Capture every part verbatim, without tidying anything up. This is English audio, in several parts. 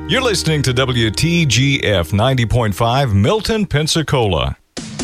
You're listening to W T G F ninety point five, Milton, Pensacola.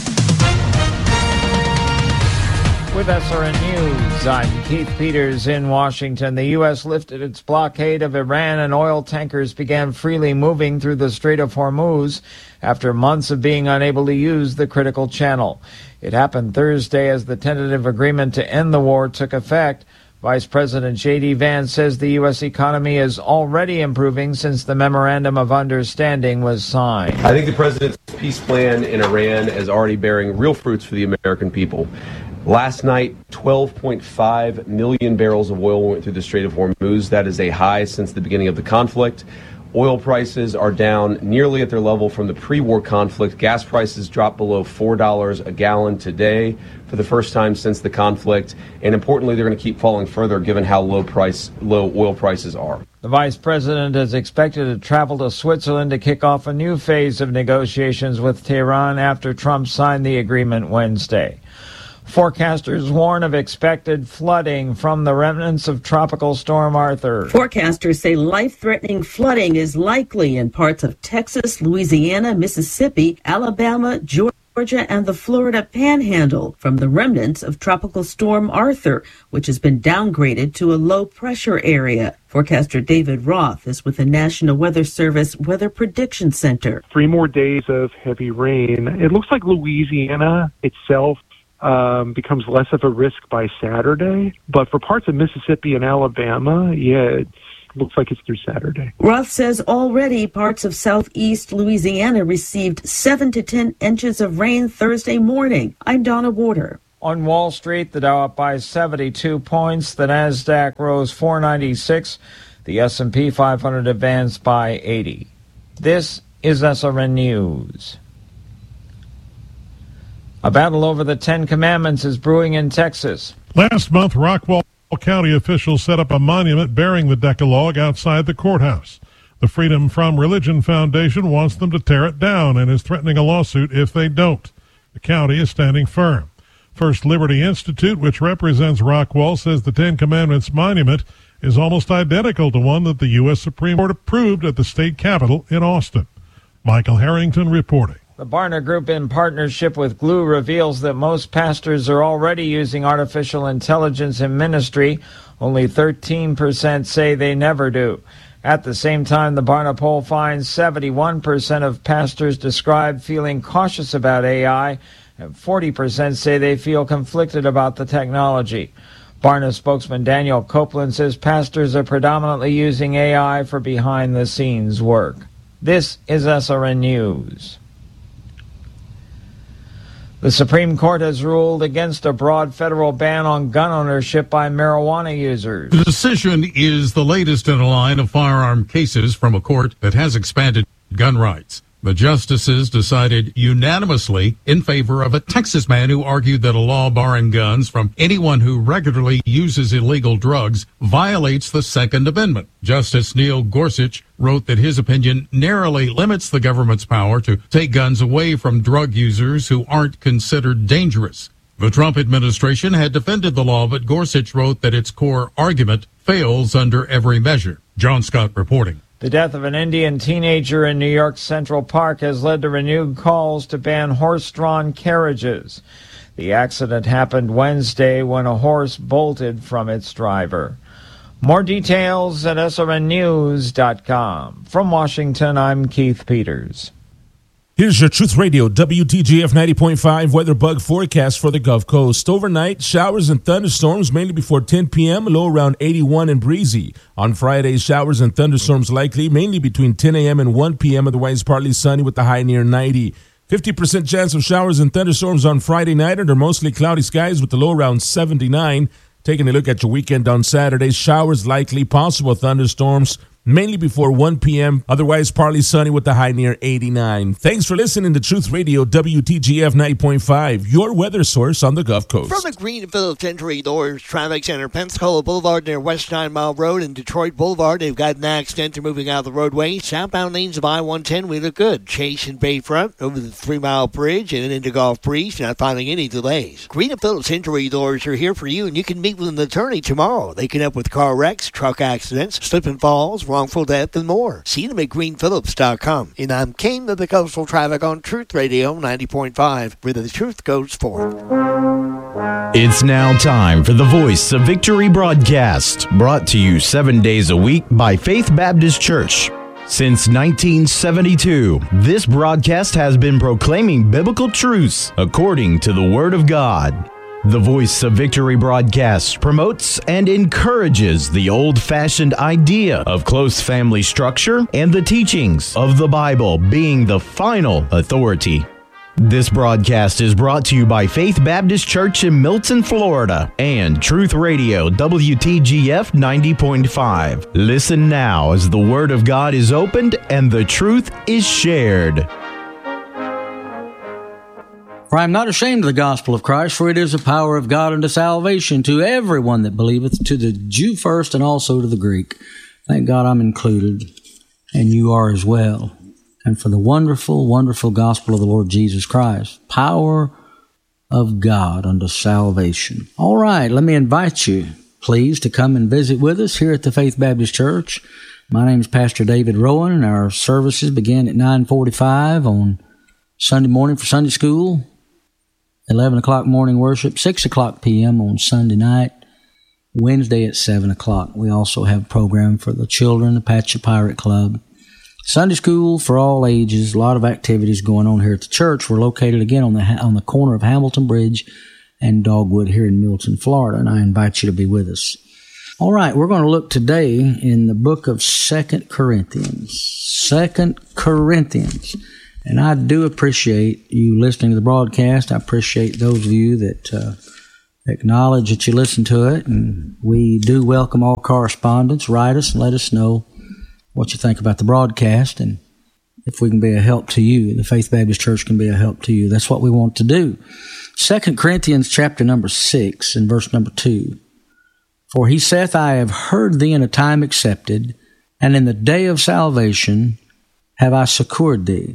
With S R N News, I'm Keith Peters in Washington. The U S lifted its blockade of Iran and oil tankers began freely moving through the Strait of Hormuz after months of being unable to use the critical channel. It happened Thursday as the tentative agreement to end the war took effect. Vice President J D. Vance says the U S economy is already improving since the Memorandum of Understanding was signed. I think the president's peace plan in Iran is already bearing real fruits for the American people. Last night, twelve point five million barrels of oil went through the Strait of Hormuz. That is a high since the beginning of the conflict. Oil prices are down nearly at their level from the pre-war conflict. Gas prices dropped below four dollars a gallon today for the first time since the conflict. And importantly, they're going to keep falling further given how low price, low oil prices are. The vice president is expected to travel to Switzerland to kick off a new phase of negotiations with Tehran after Trump signed the agreement Wednesday. Forecasters warn of expected flooding from the remnants of Tropical Storm Arthur. Forecasters say life-threatening flooding is likely in parts of Texas, Louisiana, Mississippi, Alabama, Georgia, and the Florida Panhandle from the remnants of Tropical Storm Arthur, which has been downgraded to a low-pressure area. Forecaster David Roth is with the National Weather Service Weather Prediction Center. Three more days of heavy rain. It looks like Louisiana itself Um, becomes less of a risk by Saturday. But for parts of Mississippi and Alabama, yeah, it looks like it's through Saturday. Roth says already parts of southeast Louisiana received seven to ten inches of rain Thursday morning. I'm Donna Warder. On Wall Street, the Dow up by seventy-two points. The NASDAQ rose four ninety-six. The S and P five hundred advanced by eighty. This is S R N News. A battle over the Ten Commandments is brewing in Texas. Last month, Rockwall County officials set up a monument bearing the Decalogue outside the courthouse. The Freedom from Religion Foundation wants them to tear it down and is threatening a lawsuit if they don't. The county is standing firm. First Liberty Institute, which represents Rockwall, says the Ten Commandments monument is almost identical to one that the U S Supreme Court approved at the state capitol in Austin. Michael Harrington reporting. The Barna Group, in partnership with Glue, reveals that most pastors are already using artificial intelligence in ministry. Only thirteen percent say they never do. At the same time, the Barna poll finds seventy-one percent of pastors describe feeling cautious about A I, and forty percent say they feel conflicted about the technology. Barna spokesman Daniel Copeland says pastors are predominantly using A I for behind-the-scenes work. This is S R N News. The Supreme Court has ruled against a broad federal ban on gun ownership by marijuana users. The decision is the latest in a line of firearm cases from a court that has expanded gun rights. The justices decided unanimously in favor of a Texas man who argued that a law barring guns from anyone who regularly uses illegal drugs violates the Second Amendment. Justice Neil Gorsuch wrote that his opinion narrowly limits the government's power to take guns away from drug users who aren't considered dangerous. The Trump administration had defended the law, but Gorsuch wrote that its core argument fails under every measure. John Scott reporting. The death of an Indian teenager in New York's Central Park has led to renewed calls to ban horse-drawn carriages. The accident happened Wednesday when a horse bolted from its driver. More details at S R N news dot com. From Washington, I'm Keith Peters. Here's your Truth Radio W T G F ninety point five weather bug forecast for the Gulf Coast. Overnight, showers and thunderstorms mainly before ten p.m., low around eighty-one and breezy. On Friday, showers and thunderstorms likely mainly between ten a.m. and one p.m., otherwise partly sunny with the high near ninety. fifty percent chance of showers and thunderstorms on Friday night under mostly cloudy skies with the low around seventy-nine. Taking a look at your weekend on Saturday, showers likely, possible thunderstorms mainly before one p.m., otherwise partly sunny with the high near eighty-nine. Thanks for listening to Truth Radio W T G F ninety point five, your weather source on the Gulf Coast. From the Greenfield Century Doors Traffic Center, Pensacola Boulevard near West Nine Mile Road and Detroit Boulevard, they've got an accident. They're moving out of the roadway. Southbound lanes of I one ten, we look good. Chase and Bayfront over the Three Mile Bridge and into Gulf Breeze, not finding any delays. Greenfield Century Doors are here for you, and you can meet with an attorney tomorrow. They can help with car wrecks, truck accidents, slip and falls, wrongful death, and more. See them at green phillips dot com. And I'm King of the Coastal Traffic on Truth Radio ninety point five, where the truth goes forth. It's now time for the Voice of Victory broadcast, brought to you seven days a week by Faith Baptist Church. Since nineteen seventy-two, this broadcast has been proclaiming biblical truths according to the Word of God. The Voice of Victory broadcast promotes and encourages the old-fashioned idea of close family structure and the teachings of the Bible being the final authority. This broadcast is brought to you by Faith Baptist Church in Milton, Florida, and Truth Radio W T G F ninety point five. Listen now as the Word of God is opened and the truth is shared. For I am not ashamed of the gospel of Christ, for it is the power of God unto salvation to everyone that believeth, to the Jew first and also to the Greek. Thank God I'm included, and you are as well. And for the wonderful, wonderful gospel of the Lord Jesus Christ, power of God unto salvation. All right, let me invite you, please, to come and visit with us here at the Faith Baptist Church. My name is Pastor David Rowan, and our services begin at nine forty-five on Sunday morning for Sunday school, eleven o'clock morning worship, six o'clock p.m. on Sunday night, Wednesday at seven o'clock. We also have a program for the children, the Apache Pirate Club, Sunday school for all ages, a lot of activities going on here at the church. We're located again on the on the corner of Hamilton Bridge and Dogwood here in Milton, Florida, and I invite you to be with us. All right, we're going to look today in the book of Second Corinthians. Second Corinthians. And I do appreciate you listening to the broadcast. I appreciate those of you that uh, acknowledge that you listen to it, and we do welcome all correspondence. Write us and let us know what you think about the broadcast, and if we can be a help to you, the Faith Baptist Church can be a help to you. That's what we want to do. Second Corinthians chapter number six and verse number two. For he saith, I have heard thee in a time accepted, and in the day of salvation have I succored thee.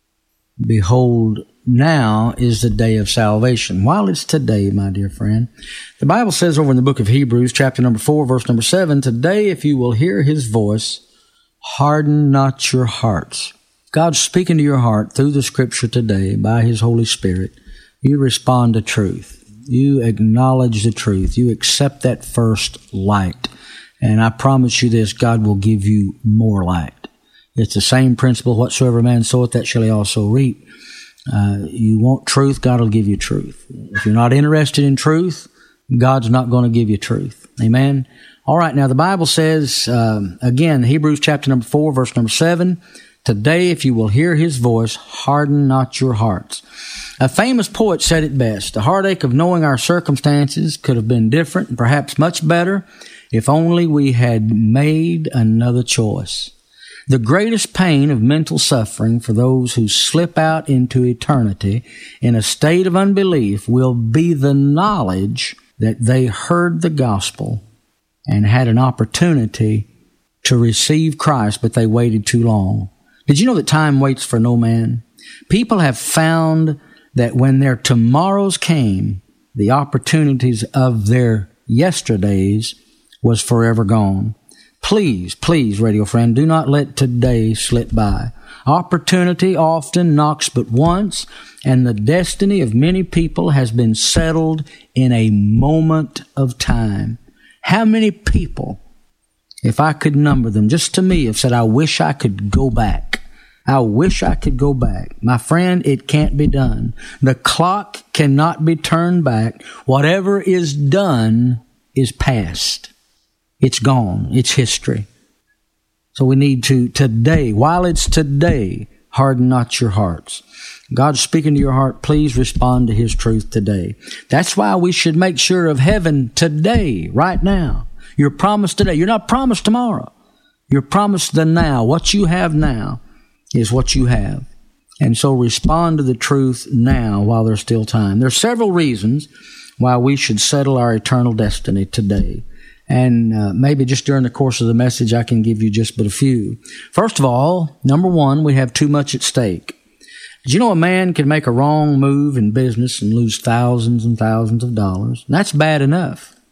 Behold, now is the day of salvation. While it's today, my dear friend, the Bible says over in the book of Hebrews, chapter number four, verse number seven, today if you will hear his voice, harden not your hearts. God's speaking to your heart through the scripture today by his Holy Spirit. You respond to truth. You acknowledge the truth. You accept that first light. And I promise you this, God will give you more light. It's the same principle, whatsoever man soweth, that shall he also reap. Uh, you want truth, God will give you truth. If you're not interested in truth, God's not going to give you truth. Amen? All right, now the Bible says, um, again, Hebrews chapter number four, verse number seven, today if you will hear his voice, harden not your hearts. A famous poet said it best, the heartache of knowing our circumstances could have been different and perhaps much better if only we had made another choice. The greatest pain of mental suffering for those who slip out into eternity in a state of unbelief will be the knowledge that they heard the gospel and had an opportunity to receive Christ, but they waited too long. Did you know that time waits for no man? People have found that when their tomorrows came, the opportunities of their yesterdays was forever gone. Please, please, radio friend, do not let today slip by. Opportunity often knocks but once, and the destiny of many people has been settled in a moment of time. How many people, if I could number them, just to me, have said, I wish I could go back. I wish I could go back. My friend, it can't be done. The clock cannot be turned back. Whatever is done is past. It's gone. It's history. So we need to today, while it's today, harden not your hearts. God's speaking to your heart. Please respond to his truth today. That's why we should make sure of heaven today, right now. You're promised today. You're not promised tomorrow. You're promised the now. What you have now is what you have. And so respond to the truth now while there's still time. There are several reasons why we should settle our eternal destiny today. And uh, maybe just during the course of the message, I can give you just but a few. First of all, number one, we have too much at stake. Did you know a man can make a wrong move in business and lose thousands and thousands of dollars? And that's bad enough.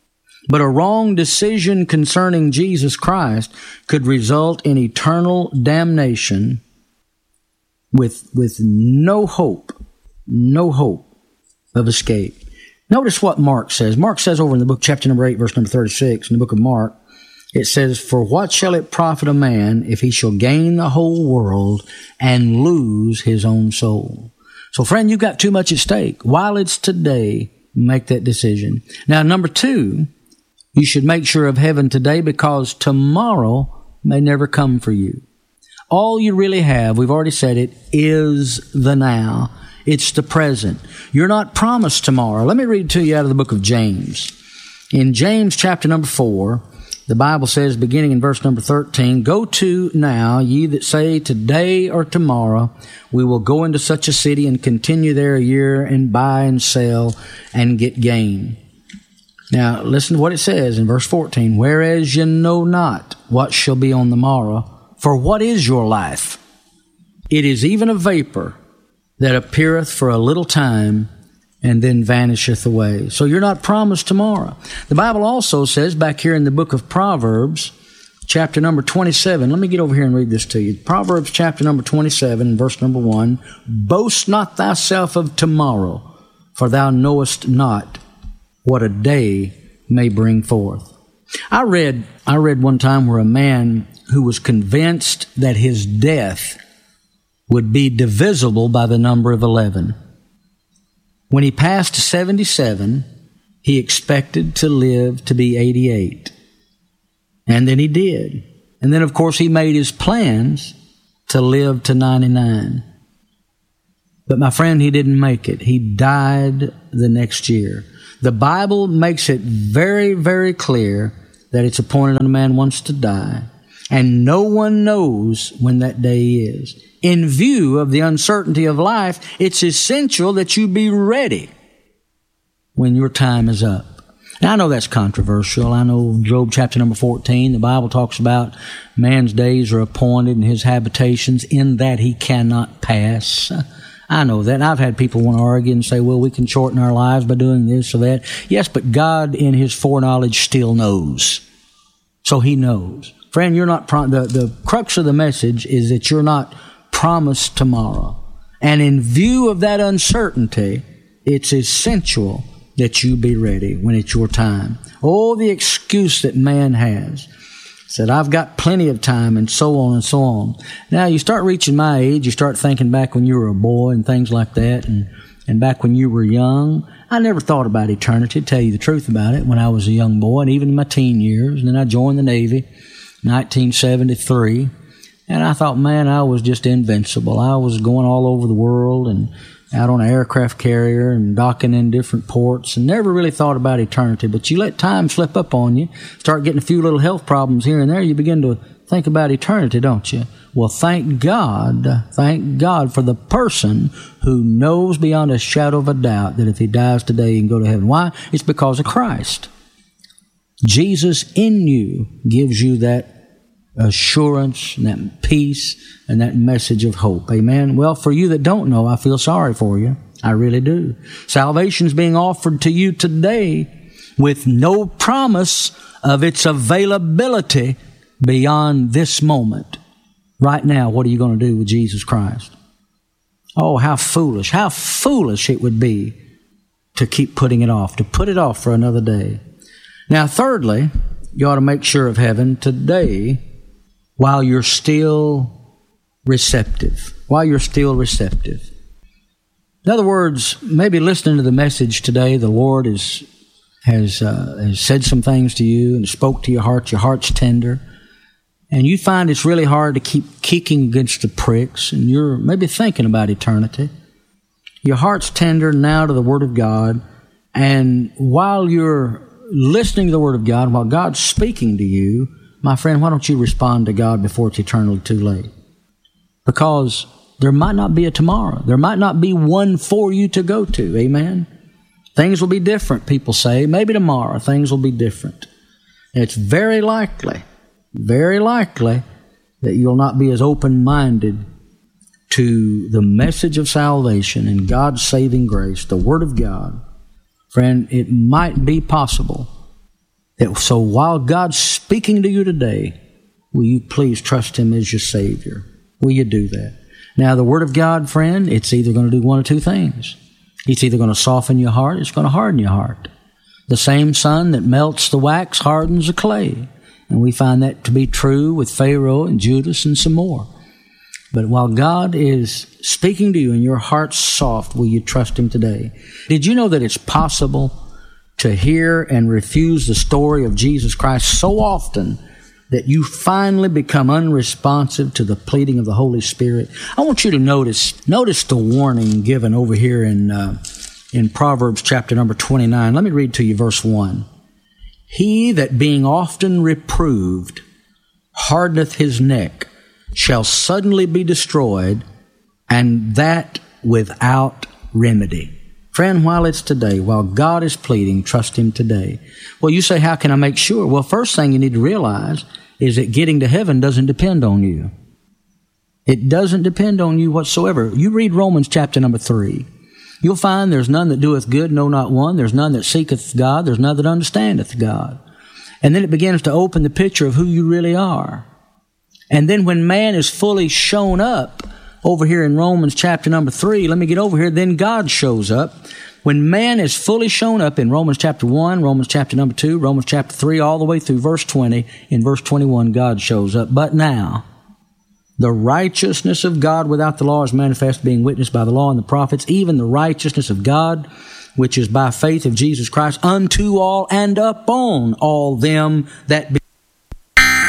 But a wrong decision concerning Jesus Christ could result in eternal damnation with, with no hope, no hope of escape. Notice what Mark says. Mark says over in the book, chapter number eight, verse number thirty-six, in the book of Mark, it says, "For what shall it profit a man if he shall gain the whole world and lose his own soul?" So, friend, you've got too much at stake. While it's today, make that decision. Now, number two, you should make sure of heaven today because tomorrow may never come for you. All you really have, we've already said it, is the now. It's the present. You're not promised tomorrow. Let me read to you out of the book of James. In James chapter number four, the Bible says, beginning in verse number thirteen, "Go to now, ye that say today or tomorrow, we will go into such a city and continue there a year and buy and sell and get gain." Now, listen to what it says in verse fourteen. "Whereas ye know not what shall be on the morrow, for what is your life? It is even a vapor that appeareth for a little time and then vanisheth away." So you're not promised tomorrow. The Bible also says back here in the book of Proverbs, chapter number twenty-seven, let me get over here and read this to you. Proverbs chapter number twenty-seven, verse number one, "Boast not thyself of tomorrow, for thou knowest not what a day may bring forth." I read, I read one time where a man who was convinced that his death would be divisible by the number of eleven. When he passed seventy-seven, he expected to live to be eighty-eight. And then he did. And then, of course, he made his plans to live to ninety-nine. But my friend, he didn't make it. He died the next year. The Bible makes it very, very clear that it's appointed unto man once to die. And no one knows when that day is. In view of the uncertainty of life, it's essential that you be ready when your time is up. Now, I know that's controversial. I know Job chapter number fourteen, the Bible talks about man's days are appointed and his habitations in that he cannot pass. I know that. I've had people want to argue and say, well, we can shorten our lives by doing this or that. Yes, but God in his foreknowledge still knows. So he knows. Friend, you're not prom- the, the crux of the message is that you're not promised tomorrow. And in view of that uncertainty, it's essential that you be ready when it's your time. Oh, the excuse that man has. Said, I've got plenty of time, and so on and so on. Now, you start reaching my age, you start thinking back when you were a boy and things like that, and, and back when you were young. I never thought about eternity, to tell you the truth about it, when I was a young boy, and even in my teen years. And then I joined the Navy, nineteen seventy-three. And I thought, man, I was just invincible. I was going all over the world and out on an aircraft carrier and docking in different ports and never really thought about eternity. But you let time slip up on you, start getting a few little health problems here and there, you begin to think about eternity, don't you? Well, thank God, thank God for the person who knows beyond a shadow of a doubt that if he dies today, he can go to heaven. Why? It's because of Christ. Jesus in you gives you that assurance and that peace and that message of hope. Amen. Well, for you that don't know, I feel sorry for you. I really do. Salvation's being offered to you today with no promise of its availability beyond this moment. Right now, what are you going to do with Jesus Christ? Oh, how foolish, how foolish it would be to keep putting it off, to put it off for another day. Now, thirdly, you ought to make sure of heaven today while you're still receptive. While you're still receptive. In other words, maybe listening to the message today, the Lord is, has, uh, has said some things to you and spoke to your heart. Your heart's tender. And you find it's really hard to keep kicking against the pricks. And you're maybe thinking about eternity. Your heart's tender now to the Word of God. And while you're listening to the Word of God, while God's speaking to you, my friend, why don't you respond to God before it's eternally too late? Because there might not be a tomorrow. There might not be one for you to go to. Amen? Things will be different, people say. Maybe tomorrow things will be different. And it's very likely, very likely that you'll not be as open-minded to the message of salvation and God's saving grace, the Word of God. Friend, it might be possible That, so while God's speaking to you today, will you please trust Him as your Savior? Will you do that? Now, the Word of God, friend, it's either going to do one or two things. It's either going to soften your heart, it's going to harden your heart. The same sun that melts the wax hardens the clay. And we find that to be true with Pharaoh and Judas and some more. But while God is speaking to you and your heart's soft, will you trust Him today? Did you know that it's possible to hear and refuse the story of Jesus Christ so often that you finally become unresponsive to the pleading of the Holy Spirit? I want you to notice, notice the warning given over here in, uh, in Proverbs chapter number twenty-nine. Let me read to you verse one. He that being often reproved hardeneth his neck shall suddenly be destroyed, and that without remedy. Friend, while it's today, while God is pleading, trust Him today. Well, you say, how can I make sure? Well, first thing you need to realize is that getting to heaven doesn't depend on you. It doesn't depend on you whatsoever. You read Romans chapter number three. You'll find there's none that doeth good, no, not one. There's none that seeketh God. There's none that understandeth God. And then it begins to open the picture of who you really are. And then when man is fully shown up, over here in Romans chapter number three, let me get over here, then God shows up. When man is fully shown up in Romans chapter one, Romans chapter number two, Romans chapter three, all the way through verse twenty, in verse twenty-one, God shows up. But now, the righteousness of God without the law is manifest, being witnessed by the law and the prophets, even the righteousness of God, which is by faith of Jesus Christ, unto all and upon all them that be